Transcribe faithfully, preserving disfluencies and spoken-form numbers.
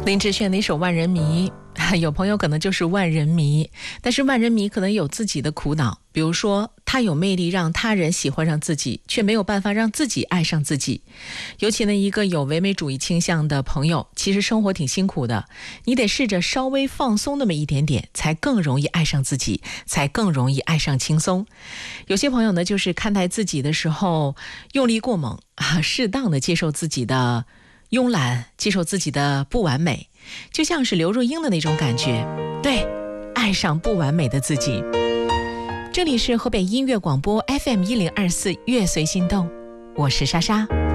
林志炫的一首《万人迷》，有朋友可能就是万人迷，但是万人迷可能有自己的苦恼，比如说他有魅力让他人喜欢上自己，却没有办法让自己爱上自己。尤其呢，一个有唯美主义倾向的朋友，其实生活挺辛苦的，你得试着稍微放松那么一点点，才更容易爱上自己，才更容易爱上轻松。有些朋友呢，就是看待自己的时候用力过猛啊，适当的接受自己的慵懒，接受自己的不完美，就像是刘若英的那种感觉，对，爱上不完美的自己。这里是河北音乐广播 F M 一零二四乐随心动，我是莎莎。